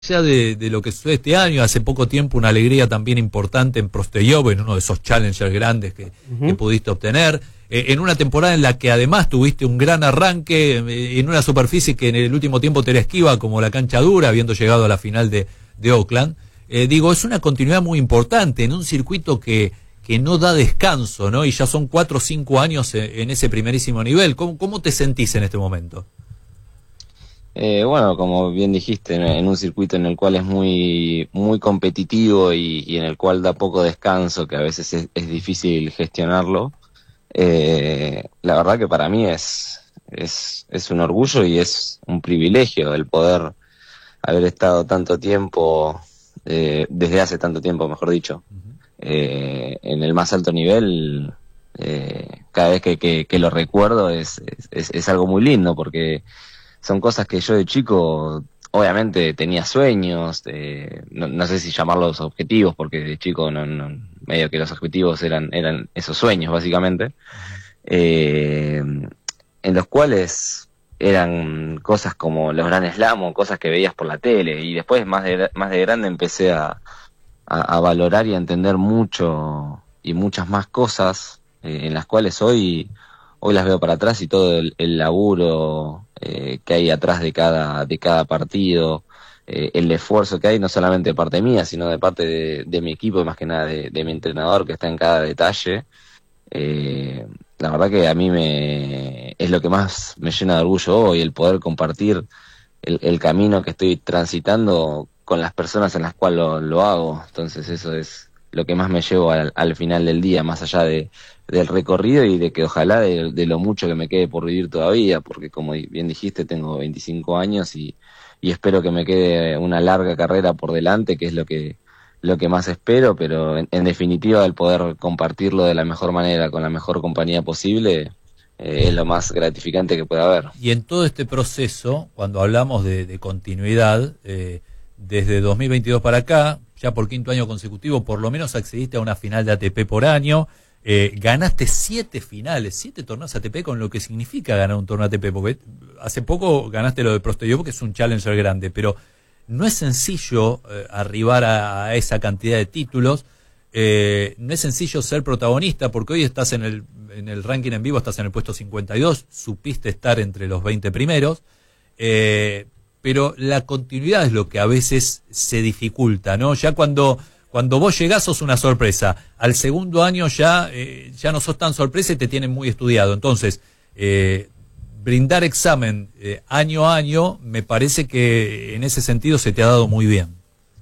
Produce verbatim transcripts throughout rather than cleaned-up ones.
Ya de, de lo que sucede este año, hace poco tiempo una alegría también importante en Prosteyov, en uno de esos challengers grandes que, uh-huh. que pudiste obtener, eh, en una temporada en la que además tuviste un gran arranque, eh, en una superficie que en el último tiempo te era esquiva, como la cancha dura, habiendo llegado a la final de, de Oakland. Eh, digo, es una continuidad muy importante en un circuito que, que no da descanso, ¿no? Y ya son cuatro o cinco años en, en ese primerísimo nivel. ¿Cómo, cómo te sentís en este momento? Eh, bueno, como bien dijiste, en, en un circuito en el cual es muy muy competitivo y, y en el cual da poco descanso, que a veces es, es difícil gestionarlo, eh, la verdad que para mí es, es, es un orgullo y es un privilegio el poder haber estado tanto tiempo, eh, desde hace tanto tiempo, mejor dicho, eh, en el más alto nivel. Eh, cada vez que, que, que lo recuerdo es, es, es algo muy lindo, porque son cosas que yo de chico, obviamente tenía sueños, eh, no, no sé si llamarlos objetivos, porque de chico no, no, medio que los objetivos eran, eran esos sueños básicamente, eh, en los cuales eran cosas como los Grand Slam o cosas que veías por la tele, y después más de, más de grande empecé a, a, a valorar y a entender mucho y muchas más cosas, eh, en las cuales hoy... Hoy las veo para atrás y todo el, el laburo eh, que hay atrás de cada de cada partido, eh, el esfuerzo que hay, no solamente de parte mía, sino de parte de, de mi equipo, y más que nada de, de mi entrenador, que está en cada detalle. Eh, la verdad que a mí me es lo que más me llena de orgullo hoy, el poder compartir el, el camino que estoy transitando con las personas en las cuales lo, lo hago. Entonces eso es lo que más me llevo al, al final del día, más allá de del recorrido y de que ojalá de, de lo mucho que me quede por vivir todavía, porque como bien dijiste, tengo veinticinco años y, y espero que me quede una larga carrera por delante, que es lo que lo que más espero, pero en, en definitiva el poder compartirlo de la mejor manera, con la mejor compañía posible, eh, es lo más gratificante que puede haber. Y en todo este proceso, cuando hablamos de, de continuidad, eh, desde dos mil veintidós para acá, ya por quinto año consecutivo, por lo menos accediste a una final de A T P por año. Eh, ganaste siete finales, siete torneos A T P, con lo que significa ganar un torneo A T P, porque hace poco ganaste lo de Prosteyov, que es un challenger grande, pero no es sencillo eh, arribar a, a esa cantidad de títulos, eh, no es sencillo ser protagonista, porque hoy estás en el, en el ranking en vivo, estás en el puesto cincuenta y dos, supiste estar entre los veinte primeros, eh, pero la continuidad es lo que a veces se dificulta, ¿no? Ya cuando... Cuando vos llegás sos una sorpresa, al segundo año ya eh, ya no sos tan sorpresa y te tienen muy estudiado. Entonces, eh, brindar examen eh, año a año, me parece que en ese sentido se te ha dado muy bien.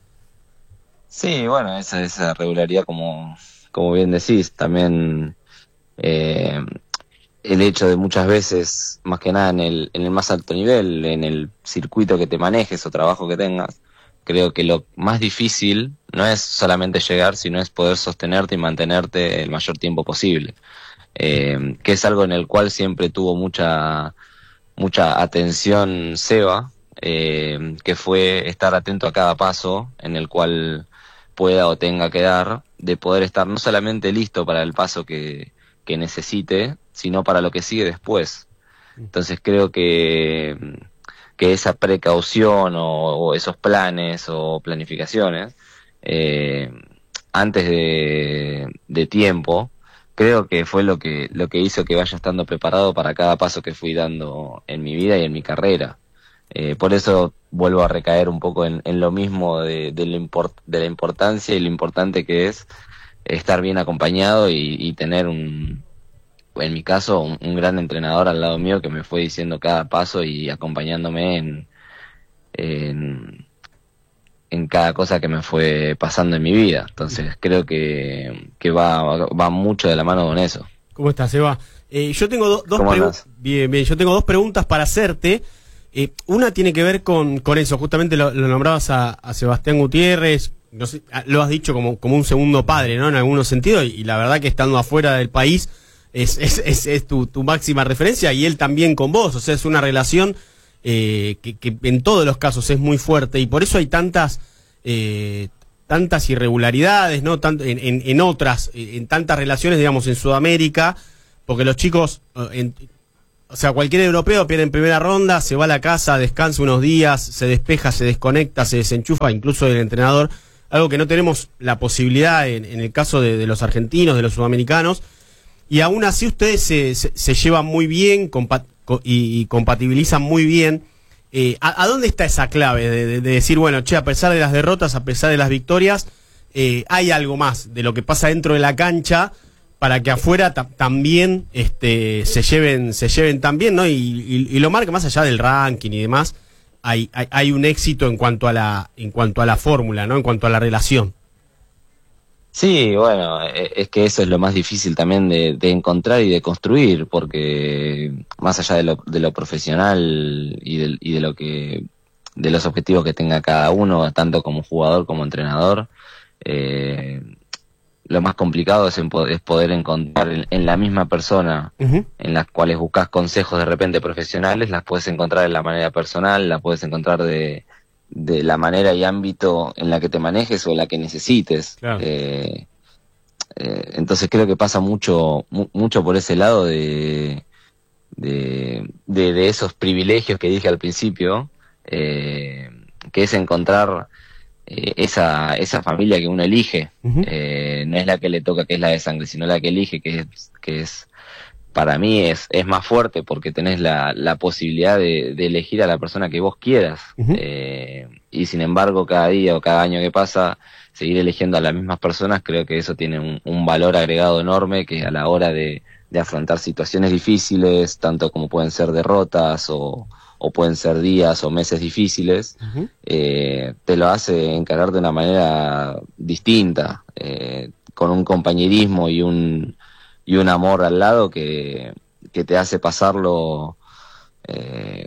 Sí, bueno, esa, esa regularidad, como, como bien decís, también eh, el hecho de muchas veces, más que nada en el, en el más alto nivel, en el circuito que te manejes o trabajo que tengas, creo que lo más difícil no es solamente llegar, sino es poder sostenerte y mantenerte el mayor tiempo posible, eh, que es algo en el cual siempre tuvo mucha mucha atención Seba, eh, que fue estar atento a cada paso en el cual pueda o tenga que dar, de poder estar no solamente listo para el paso que, que necesite, sino para lo que sigue después. Entonces creo que que esa precaución o, o esos planes o planificaciones eh, antes de, de tiempo, creo que fue lo que lo que hizo que vaya estando preparado para cada paso que fui dando en mi vida y en mi carrera. Eh, por eso vuelvo a recaer un poco en, en lo mismo de, de, lo import, de la importancia y lo importante que es estar bien acompañado y, y tener un... en mi caso, un, un gran entrenador al lado mío que me fue diciendo cada paso y acompañándome en, en, en cada cosa que me fue pasando en mi vida. Entonces creo que, que va, va mucho de la mano con eso. ¿Cómo estás, Eva? Eh, yo tengo do, dos preguntas. Bien, bien, yo tengo dos preguntas para hacerte. Eh, una tiene que ver con, con eso, justamente lo, lo nombrabas a, a Sebastián Gutiérrez, no sé, lo has dicho como, como un segundo padre, ¿no? En algunos sentidos, y, y la verdad que estando afuera del país es, es, es, es tu, tu máxima referencia, y él también con vos, o sea, es una relación eh, que, que en todos los casos es muy fuerte, y por eso hay tantas eh, tantas irregularidades, ¿no? Tanto en, en, en otras, en tantas relaciones, digamos, en Sudamérica, porque los chicos... En, o sea, cualquier europeo pierde en primera ronda, se va a la casa, descansa unos días, se despeja, se desconecta, se desenchufa, incluso el entrenador, algo que no tenemos la posibilidad en, en el caso de, de los argentinos, de los sudamericanos, y aún así ustedes se, se, se llevan muy bien compa y, y compatibilizan muy bien. Eh, ¿a, ¿A dónde está esa clave de, de, de decir, bueno, che, a pesar de las derrotas, a pesar de las victorias, eh, hay algo más de lo que pasa dentro de la cancha para que afuera también este, se lleven se lleven también, ¿no? Y, y, y lo marca más allá del ranking y demás, hay, hay, hay un éxito en cuanto a la en cuanto a la fórmula, ¿no? En cuanto a la relación. Sí, bueno, es que eso es lo más difícil también de, de encontrar y de construir, porque más allá de lo, de lo profesional y de, y de lo que de los objetivos que tenga cada uno, tanto como jugador como entrenador, eh, lo más complicado es, en, es poder encontrar en, en la misma persona, uh-huh. en las cuales buscas consejos de repente profesionales, las puedes encontrar de la manera personal, las puedes encontrar de de la manera y ámbito en la que te manejes o la que necesites. Claro. Eh, eh, entonces creo que pasa mucho mu mucho por ese lado de de, de de esos privilegios que dije al principio, eh, que es encontrar eh, esa esa familia que uno elige. Uh-huh. eh, no es la que le toca, que es la de sangre, sino la que elige, que es que es para mí es, es más fuerte porque tenés la, la posibilidad de, de elegir a la persona que vos quieras. Uh-huh. eh, y sin embargo cada día o cada año que pasa, seguir eligiendo a las mismas personas, creo que eso tiene un, un valor agregado enorme, que a la hora de, de afrontar situaciones difíciles, tanto como pueden ser derrotas o, o pueden ser días o meses difíciles, uh-huh. eh, te lo hace encarar de una manera distinta, eh, con un compañerismo y un y un amor al lado que, que te hace pasarlo, eh,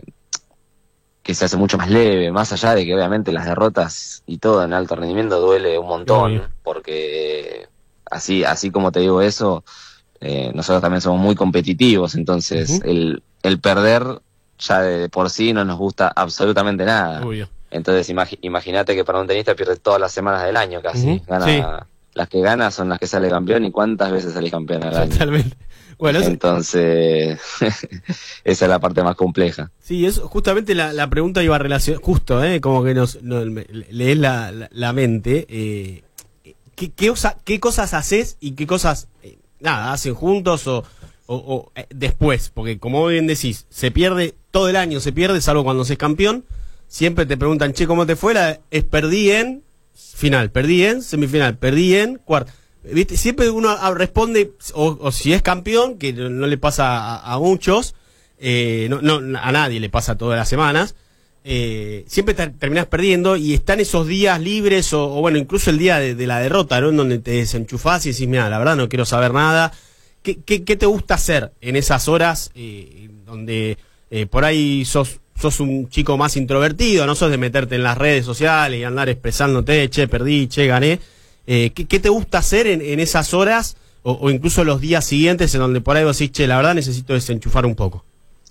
que se hace mucho más leve, más allá de que obviamente las derrotas y todo en alto rendimiento duele un montón, oh, porque así así como te digo eso, eh, nosotros también somos muy competitivos, entonces uh-huh. el, el perder ya de por sí no nos gusta absolutamente nada. Obvio. Entonces imagi imagínate que para un tenista pierde todas las semanas del año casi, uh-huh. gana... Sí. Las que gana son las que sale campeón, y cuántas veces sale campeón al año. Totalmente. Bueno, entonces esa es la parte más compleja. Sí, es justamente la, la pregunta iba a relacionar, justo, eh, como que nos, nos lees la, la, la mente. Eh, ¿qué, qué, osa, ¿Qué cosas haces y qué cosas eh, nada hacen juntos o, o, o eh, después? Porque como bien decís, se pierde todo el año, se pierde, salvo cuando se es campeón. Siempre te preguntan, che, ¿cómo te fue? La, es perdí en final, perdí en semifinal, perdí en cuarto. ¿Viste? Siempre uno responde, o, o si es campeón, que no, no le pasa a, a muchos, eh, no, no, a nadie le pasa todas las semanas, eh, siempre te, terminás perdiendo, y están esos días libres, o, o bueno, incluso el día de, de la derrota, ¿no? En donde te desenchufás y decís, mira, la verdad no quiero saber nada. ¿Qué, qué, qué te gusta hacer en esas horas eh, donde eh, por ahí sos sos un chico más introvertido, no sos de meterte en las redes sociales y andar expresándote, che, perdí, che, gané? Eh, ¿qué, ¿Qué te gusta hacer en, en esas horas o, o incluso los días siguientes en donde por ahí vos decís, che, la verdad necesito desenchufar un poco?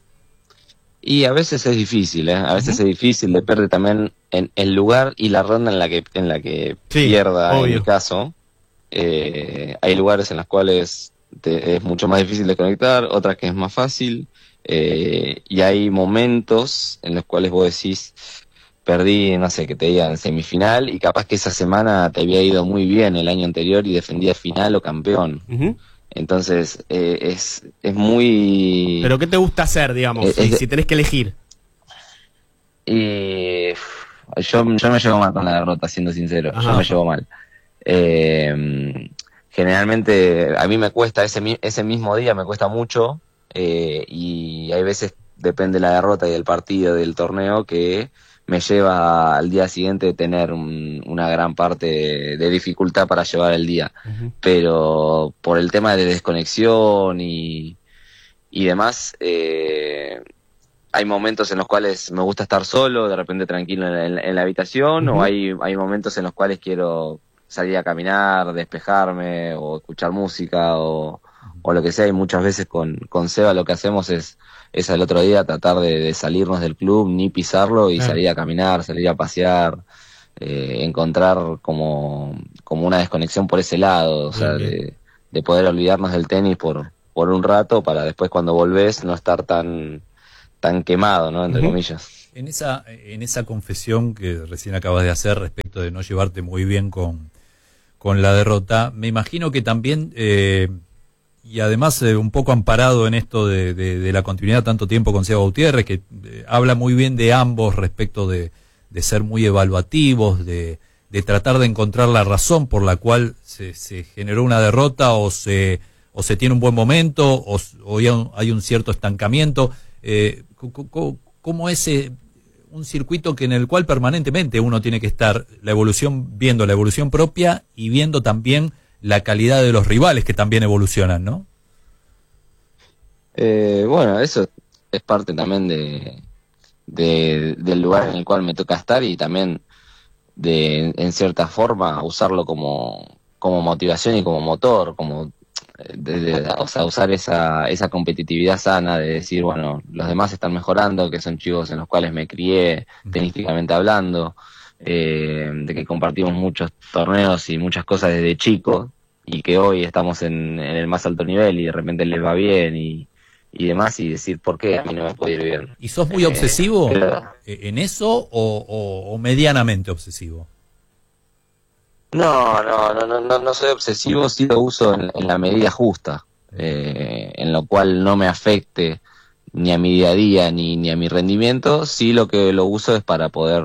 Y a veces es difícil, ¿eh? A veces uh-huh. es difícil, depende también en el lugar y la ronda en la que en la que sí, pierda, obvio. En mi caso. Eh, hay lugares en los cuales te, es mucho más difícil de conectar, otras que es más fácil. Eh, y hay momentos en los cuales vos decís, perdí, no sé, que te digan semifinal, y capaz que esa semana te había ido muy bien el año anterior y defendías final o campeón. Uh-huh. Entonces eh, es, es muy... ¿Pero qué te gusta hacer, digamos, eh, si, de... si tenés que elegir? Y yo, yo me llevo mal con la derrota, siendo sincero. Ajá. Yo me llevo mal. Eh, generalmente a mí me cuesta, ese, ese mismo día me cuesta mucho. Eh, y hay veces, depende de la derrota y del partido, del torneo, que me lleva al día siguiente de tener un, una gran parte de, de dificultad para llevar el día. Uh-huh. Pero por el tema de desconexión y, y demás, eh, hay momentos en los cuales me gusta estar solo, de repente tranquilo en, en, en la habitación, uh-huh. o hay, hay momentos en los cuales quiero salir a caminar, despejarme, o escuchar música, o... o lo que sea, y muchas veces con, con Seba lo que hacemos es, es al otro día tratar de, de salirnos del club, ni pisarlo, y salir a caminar, salir a pasear, eh, encontrar como, como una desconexión por ese lado, o sea, de, de poder olvidarnos del tenis por, por un rato para después cuando volvés no estar tan, tan quemado, ¿no? Entre uh-huh. comillas. En esa, en esa confesión que recién acabas de hacer respecto de no llevarte muy bien con, con la derrota, me imagino que también, eh, y además eh, un poco amparado en esto de, de, de la continuidad tanto tiempo con Seba Gutiérrez, que eh, habla muy bien de ambos respecto de, de ser muy evaluativos, de, de tratar de encontrar la razón por la cual se, se generó una derrota o se, o se tiene un buen momento o, o hay, un, hay un cierto estancamiento. Eh, ¿Cómo es eh, un circuito que en el cual permanentemente uno tiene que estar la evolución, viendo la evolución propia y viendo también la calidad de los rivales que también evolucionan, ¿no? Eh, bueno, eso es parte también de, de del lugar en el cual me toca estar y también de, en cierta forma, usarlo como, como motivación y como motor, como de, de, o sea, usar esa, esa competitividad sana de decir, bueno, los demás están mejorando, que son chicos en los cuales me crié tenísticamente hablando, eh, de que compartimos muchos torneos y muchas cosas desde chicos y que hoy estamos en, en el más alto nivel y de repente les va bien y, y demás, y decir por qué a mí no me puede ir bien. ¿Y sos muy obsesivo eh, pero, en eso o, o, o medianamente obsesivo? No, no, no, no, no soy obsesivo, sí lo uso en, en la medida justa, eh, en lo cual no me afecte ni a mi día a día ni, ni a mi rendimiento. Sí, lo que lo uso es para poder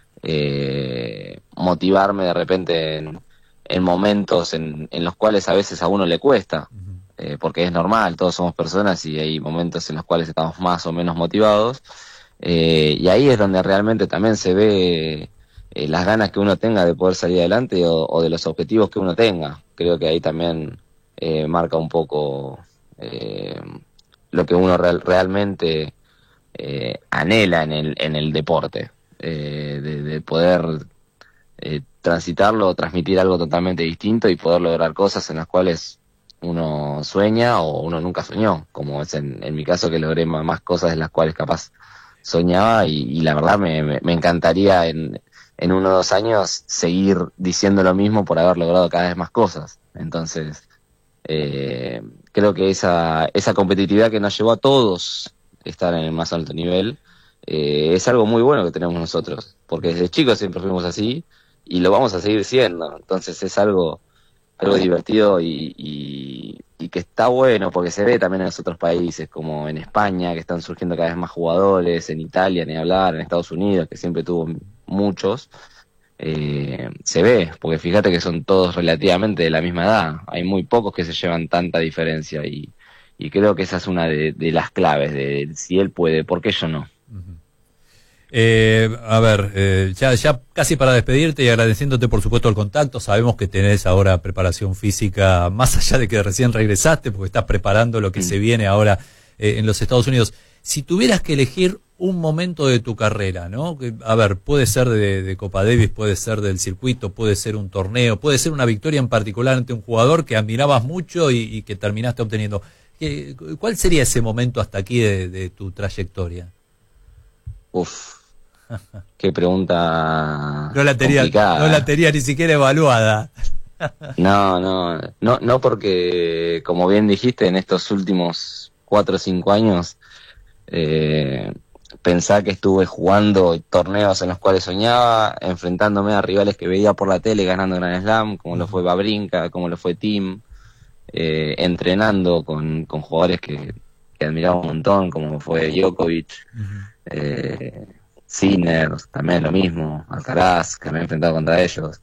eh, motivarme de repente en, en momentos en, en los cuales a veces a uno le cuesta, eh, porque es normal, todos somos personas y hay momentos en los cuales estamos más o menos motivados, eh, y ahí es donde realmente también se ve eh, las ganas que uno tenga de poder salir adelante o, o de los objetivos que uno tenga. Creo que ahí también eh, marca un poco eh, lo que uno real, realmente eh, anhela en el, en el deporte, eh, de, de poder eh, transitarlo, transmitir algo totalmente distinto y poder lograr cosas en las cuales uno sueña o uno nunca soñó, como es en, en mi caso, que logré más cosas de las cuales capaz soñaba y, y la verdad me, me, me encantaría en, en uno o dos años seguir diciendo lo mismo por haber logrado cada vez más cosas. Entonces eh, creo que esa, esa competitividad que nos llevó a todos a estar en el más alto nivel eh, es algo muy bueno que tenemos nosotros, porque desde chicos siempre fuimos así y lo vamos a seguir siendo. Entonces es algo algo divertido y, y, y que está bueno porque se ve también en los otros países, como en España, que están surgiendo cada vez más jugadores, en Italia, ni hablar, en Estados Unidos, que siempre tuvo muchos. Eh, se ve, porque fíjate que son todos relativamente de la misma edad, hay muy pocos que se llevan tanta diferencia y, y creo que esa es una de, de las claves, de si él puede, ¿por qué yo no? Uh-huh. Eh, a ver, eh, ya, ya casi para despedirte y agradeciéndote por supuesto el contacto, sabemos que tenés ahora preparación física, más allá de que recién regresaste, porque estás preparando lo que mm. se viene ahora eh, en los Estados Unidos. Si tuvieras que elegir un momento de tu carrera, ¿no? Que, a ver, puede ser de, de Copa Davis, puede ser del circuito, puede ser un torneo, puede ser una victoria en particular ante un jugador que admirabas mucho y, y que terminaste obteniendo. ¿Cuál sería ese momento hasta aquí de, de tu trayectoria? Uf, qué pregunta no la tenía, complicada. No la tenía ni siquiera evaluada. No, no, no, no porque, como bien dijiste, en estos últimos cuatro o cinco años, eh, pensá que estuve jugando torneos en los cuales soñaba, enfrentándome a rivales que veía por la tele, ganando Grand Slam, como lo fue Wawrinka, como lo fue Thiem, eh, entrenando con, con jugadores que, que admiraba un montón, como fue Djokovic, uh-huh. eh, Sinner, también lo mismo, Alcaraz, que me he enfrentado contra ellos.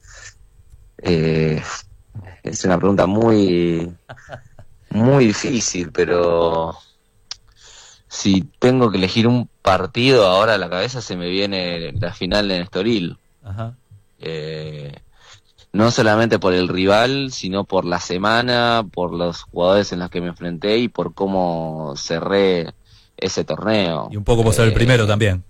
Eh, es una pregunta muy muy difícil, pero si tengo que elegir un partido ahora a la cabeza se me viene la final de Estoril. Ajá. Eh, no solamente por el rival, sino por la semana, por los jugadores en los que me enfrenté y por cómo cerré ese torneo. Y un poco por ser eh, el primero también.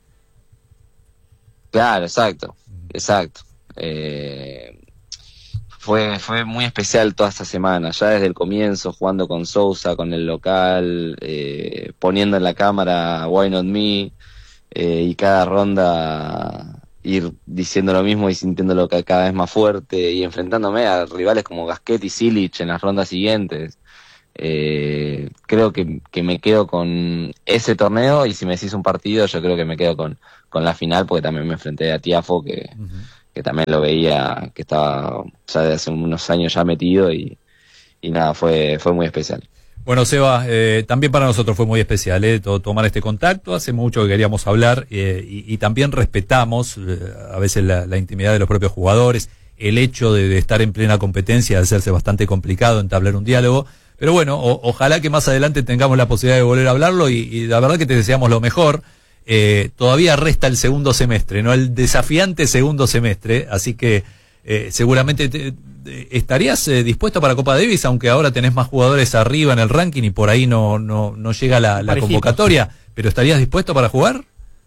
Claro, exacto, exacto. Eh, fue fue muy especial toda esta semana, ya desde el comienzo, jugando con Sousa, con el local, eh, poniendo en la cámara Why Not Me, eh, y cada ronda ir diciendo lo mismo y sintiéndolo cada vez más fuerte, y enfrentándome a rivales como Gasquet y Silic en las rondas siguientes. eh, creo que, que me quedo con ese torneo, y si me decís un partido, yo creo que me quedo con, con la final, porque también me enfrenté a Tiafo, que, uh-huh. que también lo veía, que estaba ya de hace unos años ya metido, y, y nada, fue, fue muy especial. Bueno, Seba, eh, también para nosotros fue muy especial eh, to- tomar este contacto. Hace mucho que queríamos hablar eh, y, y también respetamos eh, a veces la, la intimidad de los propios jugadores, el hecho de, de estar en plena competencia, de hacerse bastante complicado entablar un diálogo. Pero bueno, o, ojalá que más adelante tengamos la posibilidad de volver a hablarlo y, y la verdad que te deseamos lo mejor. Eh, todavía resta el segundo semestre, ¿no? El desafiante segundo semestre, así que eh, seguramente te, ¿estarías eh, dispuesto para Copa Davis, aunque ahora tenés más jugadores arriba en el ranking y por ahí no no, no llega la, la convocatoria, pero estarías dispuesto para jugar?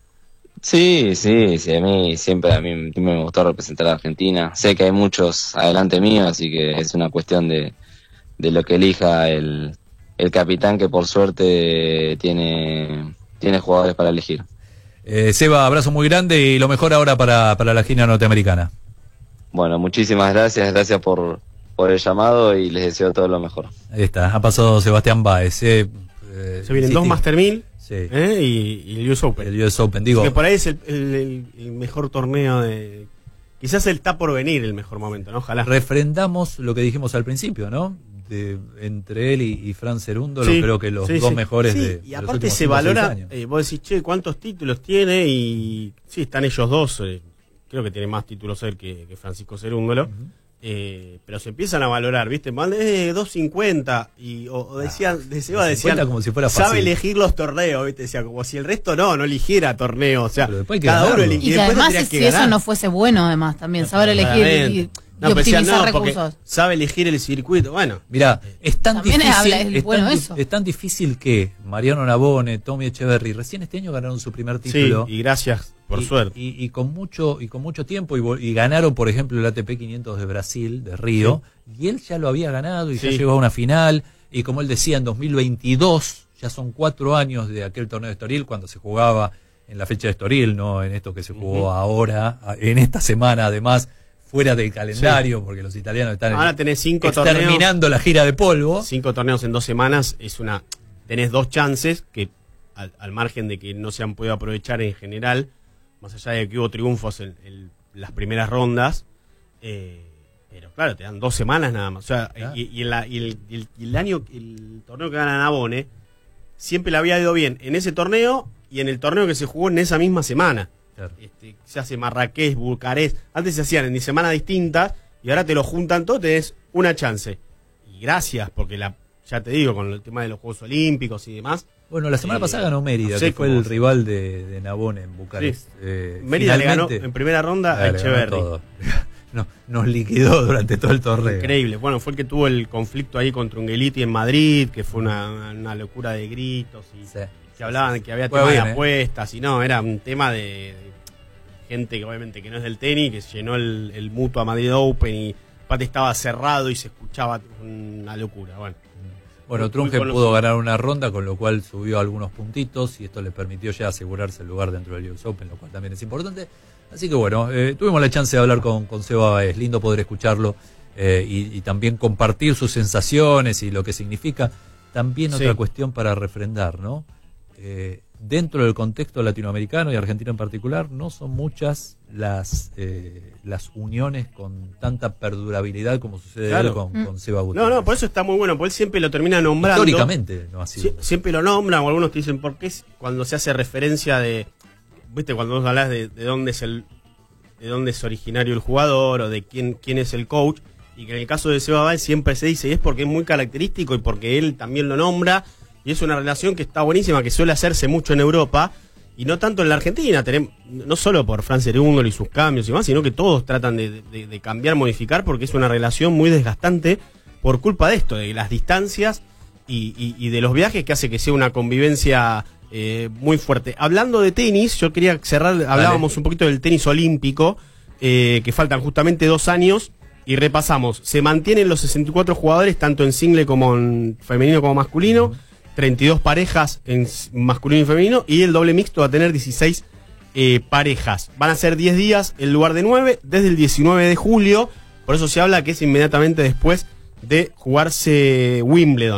Sí, sí, sí, a mí siempre a mí me gustó representar a Argentina. Sé que hay muchos adelante mío, así que es una cuestión de, de lo que elija el, el capitán, que por suerte tiene, tiene jugadores para elegir. Eh, Seba, abrazo muy grande y lo mejor ahora para, para la esquina norteamericana. Bueno, muchísimas gracias, gracias por, por el llamado y les deseo todo lo mejor. Ahí está, ha pasado Sebastián Báez. Eh, eh, Se vienen sí, dos sí. Master mil sí. eh, y, y el U S Open. El U S Open, digo. Que por ahí es el, el, el mejor torneo de... Quizás el está por venir el mejor momento, ¿no? Ojalá. Refrendamos lo que dijimos al principio, ¿no? De, entre él y, y Fran Cerúndolo, sí, creo que los sí, dos sí. mejores sí, de, y de aparte se valora, eh, vos decís, che, ¿cuántos títulos tiene? Y sí, están ellos dos, eh, creo que tiene más títulos él que, que Francisco Cerúndolo, uh-huh. eh, pero se empiezan a valorar, ¿viste? Eh, dos cincuenta, y, o, o decían, ah, Seba decían, como si fuera fácil. Sabe elegir los torneos, ¿viste? Decía, como si el resto no, no eligiera torneos, o sea, cada uno el, y, y además si que eso ganar. No fuese bueno, además, también, saber elegir y, No, y optimizar no, recursos. Sabe elegir el circuito. Bueno, mira, es tan También difícil, es, es, bueno tan, eso. es tan difícil que Mariano Navone, Tommy Echeverry, recién este año ganaron su primer título. Sí, y gracias por y, suerte. Y, y con mucho y con mucho tiempo y, y ganaron, por ejemplo, el A T P quinientos de Brasil, de Río, sí. y él ya lo había ganado y sí. ya llegó a una final. Y como él decía, en dos mil veintidós, ya son cuatro años de aquel torneo de Estoril, cuando se jugaba en la fecha de Estoril, no en esto que se jugó uh-huh. ahora, en esta semana además, fuera del calendario, sí. porque los italianos están ahora tenés cinco terminando torneos, la gira de polvo. Cinco torneos en dos semanas, es una tenés dos chances que al, al margen de que no se han podido aprovechar en general, más allá de que hubo triunfos en, en las primeras rondas, eh, pero claro, te dan dos semanas nada más. O sea, claro. y, y, la, y, el, y, el, y el año, el torneo que gana Navone, siempre le había ido bien en ese torneo y en el torneo que se jugó en esa misma semana. Claro. Este, se hace Marrakech, Bucarest, antes se hacían en semanas distintas y ahora te lo juntan todo, tenés una chance. Y gracias, porque la ya te digo, con el tema de los Juegos Olímpicos y demás. Bueno, la semana eh, pasada ganó Mérida, no sé que fue el rival de, de Navone en Bucarest. Sí. Eh, Mérida le ganó en primera ronda claro, a Echeverry. No, nos liquidó durante todo el torneo. Increíble. Bueno, fue el que tuvo el conflicto ahí contra Ungeliti en Madrid, que fue una, una locura de gritos y sí. que hablaban de que había temas de apuestas y no, era un tema de, de gente que obviamente que no es del tenis, que llenó el, el Mutua Madrid Open y aparte estaba cerrado y se escuchaba una locura. Bueno, bueno Trunge pudo ganar una ronda, con lo cual subió algunos puntitos y esto le permitió ya asegurarse el lugar dentro del U S Open, lo cual también es importante. Así que bueno, eh, tuvimos la chance de hablar con, con Seba Báez, lindo poder escucharlo eh, y, y también compartir sus sensaciones y lo que significa. También otra sí. cuestión para refrendar, ¿no? Eh, dentro del contexto latinoamericano y argentino en particular, no son muchas las eh, las uniones con tanta perdurabilidad como sucede claro. con, mm. con Seba Gutiérrez. No, no, por eso está muy bueno, porque él siempre lo termina nombrando. Históricamente no ha sido. Sie- siempre lo nombran, o algunos te dicen por qué cuando se hace referencia de, viste, cuando vos hablas de, de dónde es el de dónde es originario el jugador o de quién quién es el coach, y que en el caso de Seba Báez siempre se dice, y es porque es muy característico y porque él también lo nombra. Y es una relación que está buenísima, que suele hacerse mucho en Europa y no tanto en la Argentina. Tenemos, no solo por Fran Cerúndolo y sus cambios y más, sino que todos tratan de, de, de cambiar, modificar, porque es una relación muy desgastante por culpa de esto, de las distancias y, y, y de los viajes, que hace que sea una convivencia eh, muy fuerte. Hablando de tenis, yo quería cerrar, hablábamos Dale. un poquito del tenis olímpico, eh, que faltan justamente dos años. Y repasamos, se mantienen los sesenta y cuatro jugadores, tanto en single como en femenino como masculino. Uh-huh. treinta y dos parejas en masculino y femenino, y el doble mixto va a tener dieciséis eh, parejas. Van a ser diez días en lugar de nueve, desde el diecinueve de julio, por eso se habla que es inmediatamente después de jugarse Wimbledon.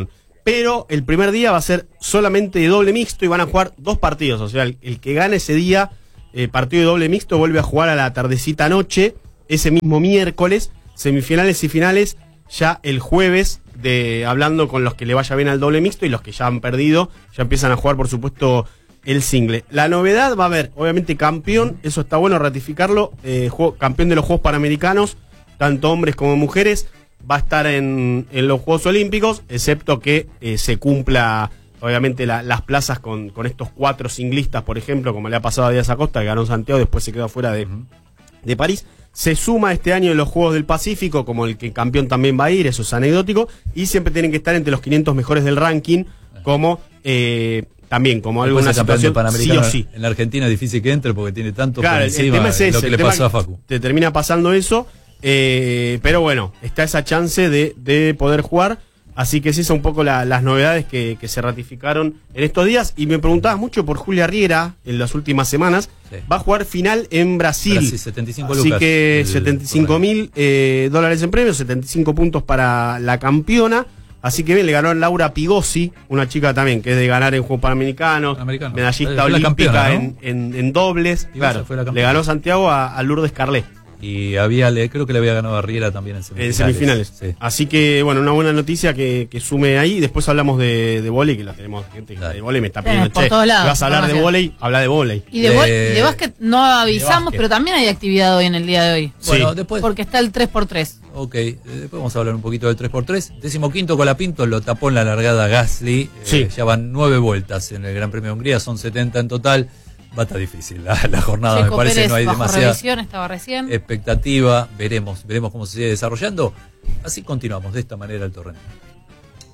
pero el primer día va a ser solamente de doble mixto y van a jugar dos partidos. O sea, el, el que gane ese día, eh, partido de doble mixto, vuelve a jugar a la tardecita noche, ese mismo miércoles, semifinales y finales, ya el jueves, de hablando con los que le vaya bien al doble mixto y los que ya han perdido, ya empiezan a jugar, por supuesto, el single. La novedad va a haber, obviamente, campeón, eso está bueno ratificarlo, eh, juego, campeón de los Juegos Panamericanos, tanto hombres como mujeres, va a estar en, en los Juegos Olímpicos, excepto que eh, se cumpla, obviamente, la, las plazas con, con estos cuatro singlistas, por ejemplo, como le ha pasado a Díaz Acosta, que ganó en Santiago, después se quedó fuera de, de París. Se suma este año en los Juegos del Pacífico, como el que campeón también va a ir, eso es anecdótico, y siempre tienen que estar entre los quinientos mejores del ranking, como eh, también, como Después alguna situación sí o sí. En la Argentina es difícil que entre porque tiene tanto claro, por encima, el tema es ese, lo que el le tema pasó a Facu. Te termina pasando eso, eh, pero bueno, está esa chance de, de poder jugar. Así que esas son un poco la, las novedades que, que se ratificaron en estos días. Y me preguntabas mucho por Julia Riera en las últimas semanas. Sí. Va a jugar final en Brasil. Brasil setenta y cinco Así lucas, que el, setenta y cinco mil eh, dólares en premios, setenta y cinco puntos para la campeona. Así que bien, le ganó Laura Pigossi, una chica también que es de ganar en Juegos Panamericanos, Americano. medallista olímpica campeona, ¿no? en, en, en dobles. Claro, le ganó Santiago a, a Lourdes Carlet. Y había, le, creo que le había ganado a Riera también en semifinales. En semifinales. Sí. Así que, bueno, una buena noticia que, que sume ahí. Después hablamos de, de vóley, que la tenemos gente claro. de vóley me está pidiendo, che, lados, vas a hablar de vóley, habla de vóley. Y de, de, de básquet no avisamos, pero también hay actividad hoy en el día de hoy. Bueno, sí. después. Porque está el tres por tres. Ok, eh, después vamos a hablar un poquito del tres por tres. Décimo quinto Colapinto lo tapó en la largada Gasly. Sí. Eh, ya van nueve vueltas en el Gran Premio de Hungría, son setenta en total. Va a estar difícil la, la jornada, Checo me parece Pérez no hay bajo demasiada revisión, estaba recién. expectativa, veremos, veremos cómo se sigue desarrollando. Así continuamos de esta manera el torneo.